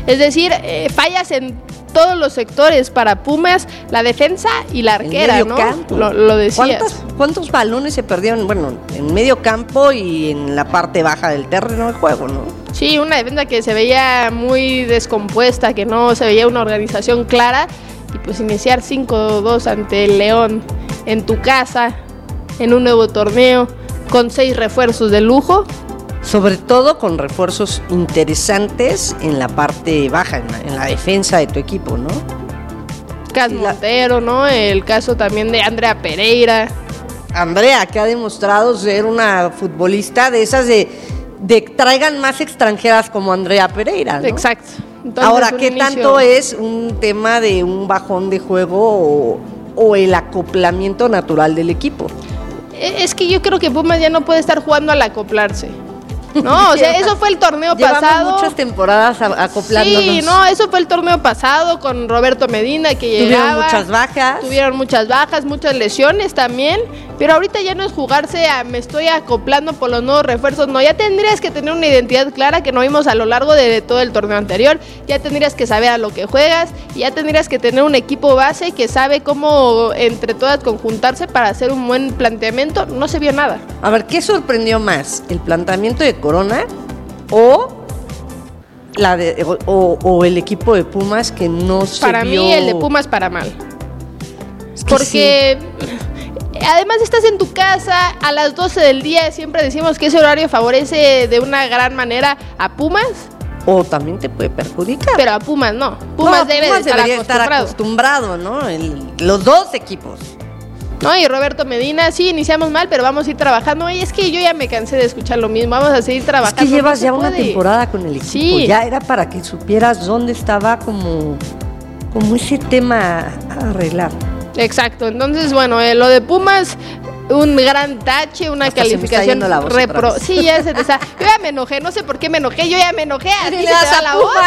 Es decir, fallas en todos los sectores para Pumas, la defensa y la arquera, ¿no? Campo. Lo decías. ¿Cuántos balones se perdieron? Bueno, en medio campo y en la parte baja del terreno de juego, ¿no? Sí, una defensa que se veía muy descompuesta, que no se veía una organización clara, y pues iniciar 5-2 ante el León en tu casa, en un nuevo torneo, con 6 refuerzos de lujo. Sobre todo con refuerzos interesantes en la parte baja, en la defensa de tu equipo, ¿no? Cas Montero, ¿no? El caso también de Andrea Pereira. Andrea, que ha demostrado ser una futbolista de esas de traigan más extranjeras como Andrea Pereira, ¿no? Exacto. Entonces, ahora, ¿qué tanto es un tema de un bajón de juego o el acoplamiento natural del equipo? Es que yo creo que Pumas ya no puede estar jugando al acoplarse. No, o sea, eso fue el torneo pasado. Llevamos muchas temporadas acoplándonos. Sí, no, eso fue el torneo pasado con Roberto Medina, que llegaba. Tuvieron muchas bajas, muchas lesiones también. Pero ahorita ya no es jugarse a me estoy acoplando por los nuevos refuerzos. No, ya tendrías que tener una identidad clara que no vimos a lo largo de todo el torneo anterior. Ya tendrías que saber a lo que juegas. Y ya tendrías que tener un equipo base que sabe cómo entre todas conjuntarse para hacer un buen planteamiento. No se vio nada. A ver, ¿qué sorprendió más? ¿El planteamiento de Corona o el equipo de Pumas que no se vio? Para mí el de Pumas para mal. Es que porque además estás en tu casa a las 12 del día, siempre decimos que ese horario favorece de una gran manera a Pumas. O también te puede perjudicar. Pero a Pumas no. Pumas debería estar acostumbrado, ¿no? Los dos equipos. No, y Roberto Medina, sí, iniciamos mal, pero vamos a ir trabajando. Y es que yo ya me cansé de escuchar lo mismo, vamos a seguir trabajando. Es que llevas ya una temporada con el equipo, sí. Ya era para que supieras dónde estaba como ese tema a arreglar. Exacto, entonces bueno, lo de Pumas, un gran tache, una hasta calificación sí, ya se te está. Yo ya me enojé, no sé por qué me enojé, yo ya me enojé, a ti se te da la voz.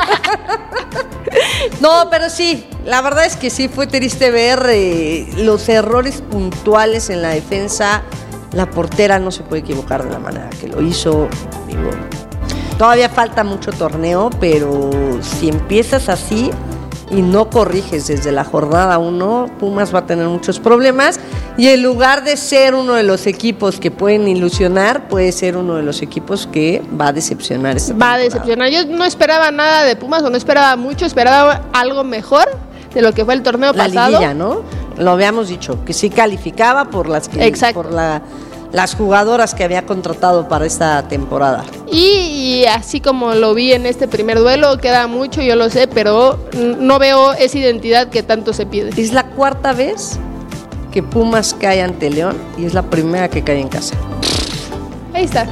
No, pero sí, la verdad es que sí fue triste ver los errores puntuales en la defensa. La portera no se puede equivocar de la manera que lo hizo. Digo, todavía falta mucho torneo, pero si empiezas así y no corriges desde la jornada 1, Pumas va a tener muchos problemas y en lugar de ser uno de los equipos que pueden ilusionar, puede ser uno de los equipos que va a decepcionar esta temporada. Va a decepcionar. Yo no esperaba nada de Pumas, o no esperaba mucho, esperaba algo mejor de lo que fue el torneo pasado. La liguilla, ¿no? Lo habíamos dicho, que sí calificaba por las jugadoras que había contratado para esta temporada. Y así como lo vi en este primer duelo, queda mucho, yo lo sé, pero no veo esa identidad que tanto se pide. Es la 4ª vez que Pumas cae ante León y es la primera que cae en casa. Ahí está.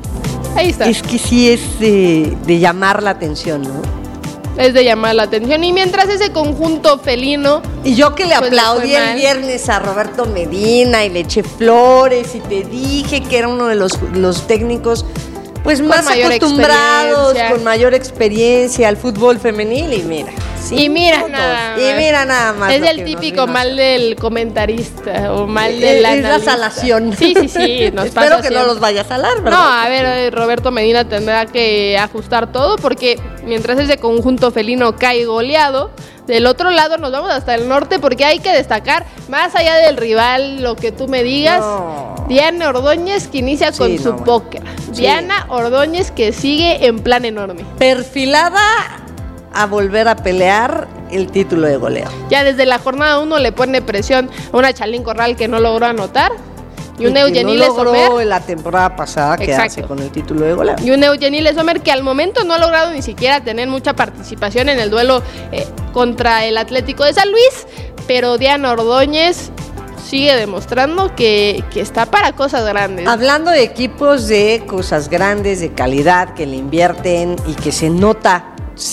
Es que sí es de llamar la atención, ¿no? Es de llamar la atención. Y mientras ese conjunto felino... Y yo que le aplaudí el viernes a Roberto Medina y le eché flores y te dije que era uno de los técnicos pues más acostumbrados, con mayor experiencia al fútbol femenil y mira. Y mira nada más. Es el típico mal del comentarista o mal del analista. Es la salación. Sí, nos pasa Espero que no los vaya a salar, ¿verdad? No, a ver, Roberto Medina tendrá que ajustar todo porque mientras ese conjunto felino cae goleado, del otro lado nos vamos hasta el norte porque hay que destacar, más allá del rival, lo que tú me digas, Diana Ordóñez que inicia con su póker. Sí. Diana Ordóñez que sigue en plan enorme. Perfilada a volver a pelear el título de goleo. Ya desde la jornada 1 le pone presión a una Chalín Corral que no logró anotar. Y un Eugenie Sommer logró la temporada pasada quedarse con el título de goleo. Y un Eugenie Sommer que al momento no ha logrado ni siquiera tener mucha participación en el duelo contra el Atlético de San Luis, pero Diana Ordóñez sigue demostrando que está para cosas grandes. Hablando de equipos de cosas grandes, de calidad, que le invierten y que se nota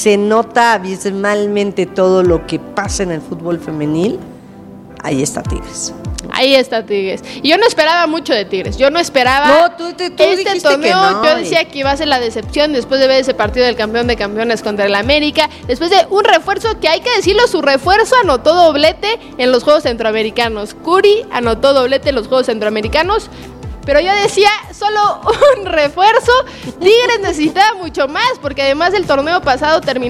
abismalmente todo lo que pasa en el fútbol femenil, ahí está Tigres. Y yo no esperaba mucho de Tigres. Yo no esperaba. No, tú dijiste torneo. Que no, yo decía que iba a ser la decepción después de ver ese partido del campeón de campeones contra el América. Después de un refuerzo que hay que decirlo, su refuerzo anotó doblete en los Juegos Centroamericanos. Curi anotó doblete en los Juegos Centroamericanos. Pero yo decía, solo un refuerzo. Tigres necesitaba mucho más, porque además el torneo pasado terminó